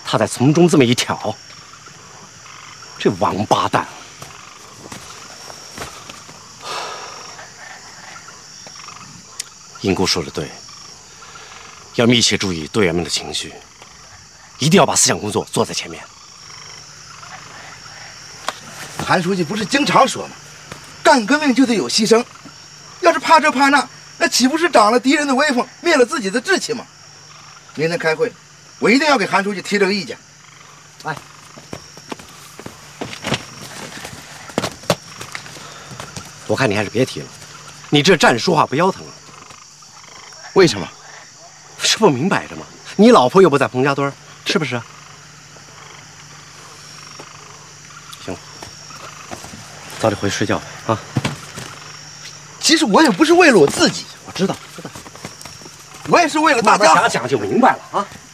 他再从中这么一挑，这王八蛋！英姑说的对，要密切注意队员们的情绪，一定要把思想工作做在前面。 韩书记不是经常说吗？干革命就得有牺牲，要是怕这怕那，那岂不是长了敌人的威风，灭了自己的志气吗？明天开会，我一定要给韩书记提这个意见。 哎，我看你还是别提了，你这站着说话不腰疼啊？ 为什么？ 这不明摆着吗？你老婆又不在彭家墩，是不是？行了，早点回去睡觉吧啊！ 其实我也不是为了我自己， 我知道， 我也是为了大家。 慢慢想想就明白了啊。